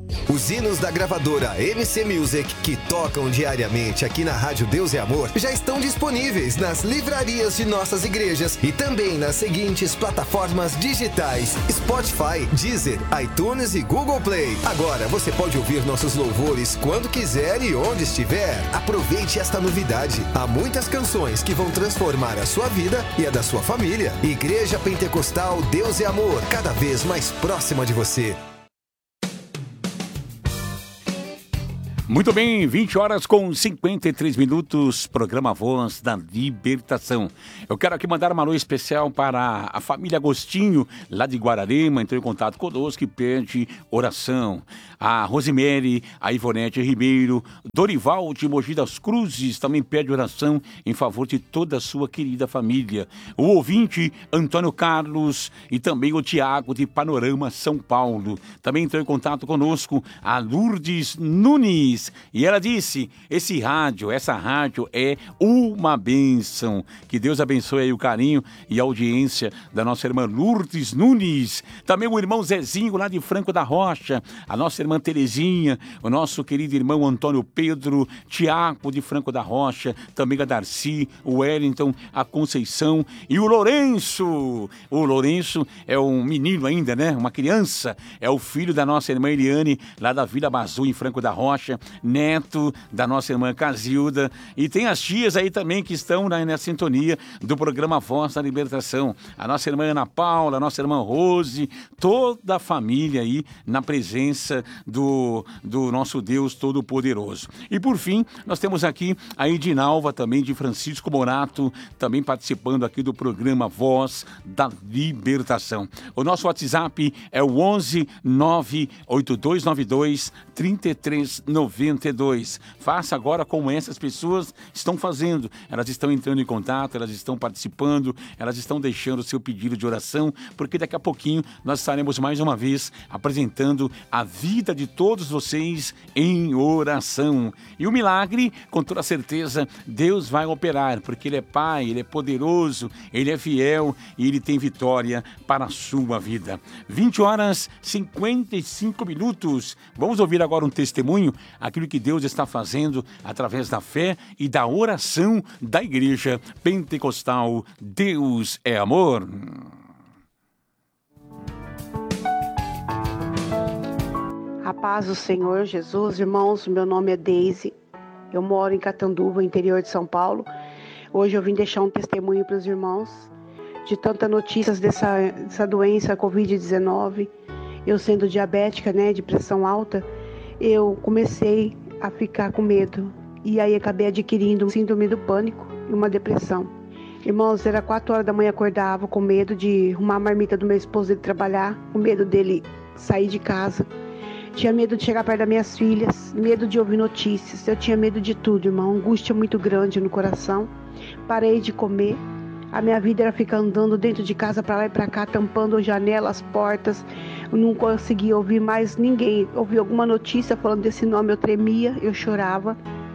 Os hinos da gravadora MC Music, que tocam diariamente aqui na Rádio Deus é Amor, já estão disponíveis nas livrarias de nossas igrejas e também nas seguintes plataformas digitais: Spotify, Deezer, iTunes e Google Play. Agora você pode ouvir nossos louvores quando quiser e onde estiver. Aproveite esta novidade. Há muitas canções que vão transformar a sua vida e a da sua família. Igreja Pentecostal Deus é Amor, cada vez mais próxima de você. Muito bem, 20 horas com 53 minutos, programa Voz da Libertação. Eu quero aqui mandar uma alô especial para a família Agostinho, lá de Guararema, entrou em contato conosco e pede oração. A Rosemary, a Ivonete Ribeiro, Dorival de Mogi das Cruzes também pede oração em favor de toda a sua querida família. O ouvinte Antônio Carlos e também o Tiago de Panorama, São Paulo. Também entrou em contato conosco a Lourdes Nunes. E ela disse, essa rádio é uma bênção. Que Deus abençoe aí o carinho e a audiência da nossa irmã Lourdes Nunes. Também o irmão Zezinho lá de Franco da Rocha, a nossa irmã Terezinha, o nosso querido irmão Antônio Pedro, Tiago de Franco da Rocha, também a Darcy, o Wellington, a Conceição e o Lourenço. O Lourenço é um menino ainda, né? Uma criança. É o filho da nossa irmã Eliane, lá da Vila Bazu, em Franco da Rocha. Neto da nossa irmã Casilda, e tem as tias aí também que estão na sintonia do programa Voz da Libertação, a nossa irmã Ana Paula, a nossa irmã Rose, toda a família aí na presença do nosso Deus Todo-Poderoso. E por fim, nós temos aqui a Edinalva também de Francisco Morato, também participando aqui do programa Voz da Libertação. O nosso WhatsApp é o 11 98292 3392. Faça agora como essas pessoas estão fazendo. Elas estão entrando em contato, elas estão participando, elas estão deixando o seu pedido de oração, porque daqui a pouquinho nós estaremos mais uma vez apresentando a vida de todos vocês em oração. E o milagre, com toda certeza, Deus vai operar, porque Ele é Pai, Ele é poderoso, Ele é fiel e Ele tem vitória para a sua vida. 20 horas 55 minutos. Vamos ouvir agora um testemunho, aquilo que Deus está fazendo através da fé e da oração da Igreja Pentecostal Deus é Amor. A paz do Senhor Jesus, irmãos, meu nome é Deise, eu moro em Catanduva, interior de São Paulo. Hoje eu vim deixar um testemunho para os irmãos de tantas notícias dessa doença Covid-19. Eu sendo diabética, de pressão alta, eu comecei a ficar com medo e aí acabei adquirindo um síndrome do pânico e uma depressão. Irmãos, era 4 horas da manhã, acordava com medo de arrumar a marmita do meu esposo, dele trabalhar, com medo dele sair de casa. Tinha medo de chegar perto das minhas filhas, medo de ouvir notícias, eu tinha medo de tudo, irmão, angústia muito grande no coração. Parei de comer, a minha vida era ficar andando dentro de casa para lá e para cá, tampando janelas, portas, eu não conseguia ouvir mais ninguém. Ouvi alguma notícia falando desse nome, eu tremia, eu chorava.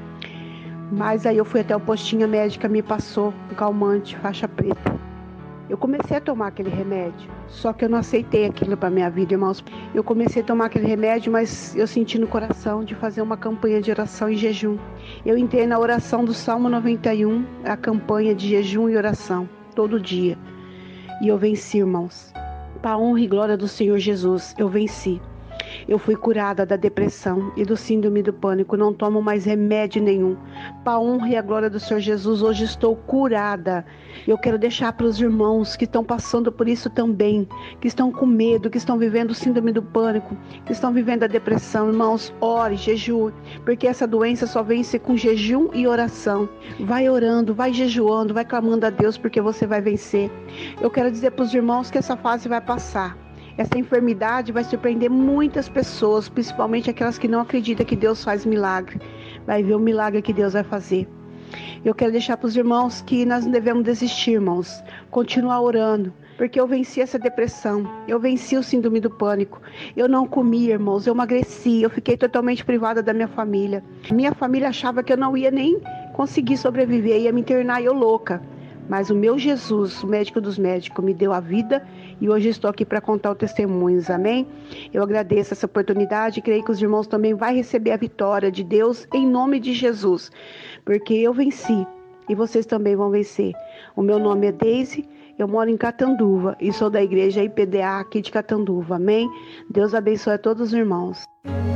Mas aí eu fui até o postinho, a médica me passou um calmante, faixa preta. Eu comecei a tomar aquele remédio, só que eu não aceitei aquilo para minha vida, irmãos. Eu comecei a tomar aquele remédio, mas eu senti no coração de fazer uma campanha de oração e jejum. Eu entrei na oração do Salmo 91, a campanha de jejum e oração, todo dia. E eu venci, irmãos. Para a honra e glória do Senhor Jesus, eu venci. Eu fui curada da depressão e do síndrome do pânico, não tomo mais remédio nenhum. Para a honra e a glória do Senhor Jesus, hoje estou curada. Eu quero deixar para os irmãos que estão passando por isso também, que estão com medo, que estão vivendo o síndrome do pânico, que estão vivendo a depressão. Irmãos, ore, jejue, porque essa doença só vence com jejum e oração. Vai orando, vai jejuando, vai clamando a Deus, porque você vai vencer. Eu quero dizer para os irmãos que essa fase vai passar. Essa enfermidade vai surpreender muitas pessoas, principalmente aquelas que não acreditam que Deus faz milagre. Vai ver o milagre que Deus vai fazer. Eu quero deixar para os irmãos que nós não devemos desistir, irmãos. Continuar orando, porque eu venci essa depressão. Eu venci o síndrome do pânico. Eu não comi, irmãos, eu emagreci. Eu fiquei totalmente privada da minha família. Minha família achava que eu não ia nem conseguir sobreviver, ia me internar, eu louca. Mas o meu Jesus, o médico dos médicos, me deu a vida e hoje estou aqui para contar os testemunhos, amém? Eu agradeço essa oportunidade e creio que os irmãos também vão receber a vitória de Deus em nome de Jesus, porque eu venci e vocês também vão vencer. O meu nome é Deise, eu moro em Catanduva e sou da igreja IPDA aqui de Catanduva, amém? Deus abençoe a todos os irmãos.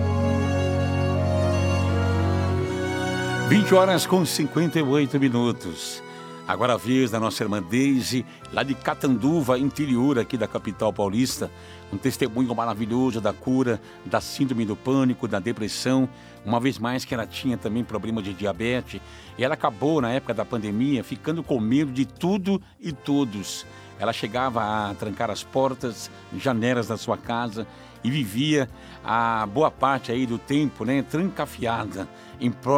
20h58. Agora a vez da nossa irmã Deise, lá de Catanduva, interior aqui da capital paulista. Um testemunho maravilhoso da cura, da síndrome do pânico, da depressão. Uma vez mais que ela tinha também problema de diabetes. E ela acabou, na época da pandemia, ficando com medo de tudo e todos. Ela chegava a trancar as portas, janelas da sua casa e vivia a boa parte aí do tempo, né, trancafiada, em prol